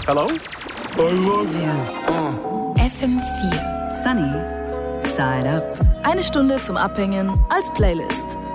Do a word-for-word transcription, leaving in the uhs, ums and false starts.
Hello? I love you. Uh. F M vier. Sunny Side Up. Eine Stunde zum Abhängen als Playlist.